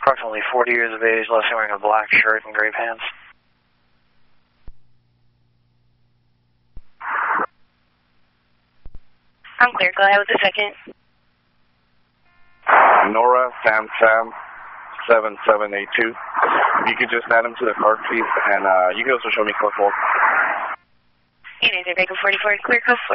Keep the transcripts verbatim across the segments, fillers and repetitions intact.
Approximately forty years of age, last seen wearing a black shirt and gray pants. I'm clear. Go ahead with the second. Nora Sam Sam seven seven eight two. If you could just add him to the card, please, and uh, you can also show me code four. Unit three Baker forty-four, clear code four.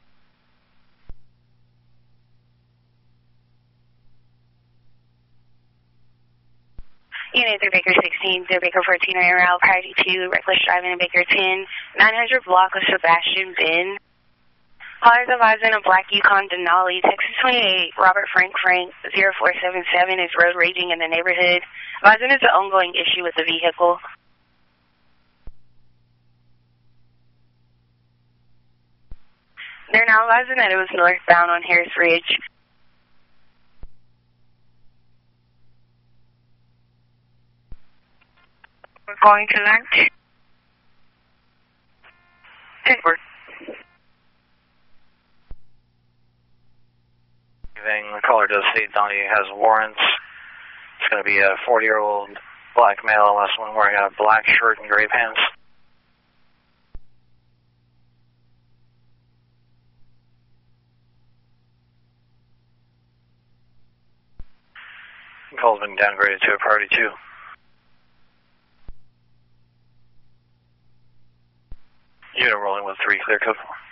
Unit three Baker sixteen, zero Baker fourteen, right around priority two, reckless driving in Baker ten, nine hundred block of Sebastian Bin. Callers advising a black Yukon Denali, Texas twenty-eight, Robert Frank Frank, zero four seven seven is road raging in the neighborhood. Advising it's an ongoing issue with the vehicle. They're now advising that it was northbound on Harris Ridge. We're going to lunch. Edward. The caller does state Donnie has warrants. It's going to be a forty-year-old black male, last one wearing a black shirt and gray pants. The call's been downgraded to a priority two. Unit rolling with three, clear code four.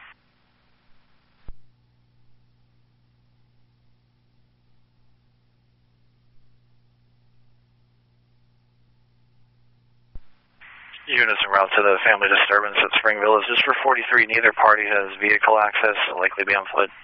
Units en route to the family disturbance at Spring Village. Just for forty-three, neither party has vehicle access, so likely be on foot.